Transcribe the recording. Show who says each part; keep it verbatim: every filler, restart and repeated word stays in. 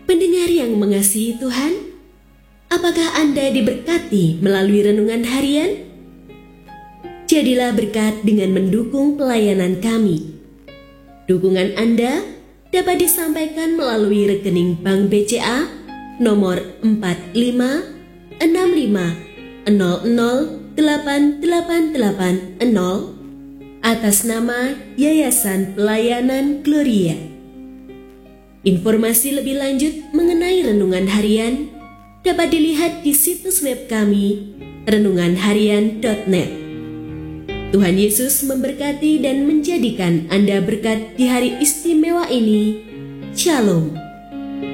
Speaker 1: Pendengar yang mengasihi Tuhan, apakah Anda diberkati melalui renungan harian? Jadilah berkat dengan mendukung pelayanan kami. Dukungan Anda dapat disampaikan melalui rekening Bank B C A nomor empat lima enam lima nol nol delapan delapan delapan nol atas nama Yayasan Pelayanan Gloria. Informasi lebih lanjut mengenai renungan harian dapat dilihat di situs web kami renungan harian titik net. Tuhan Yesus memberkati dan menjadikan Anda berkat di hari istimewa ini. Shalom.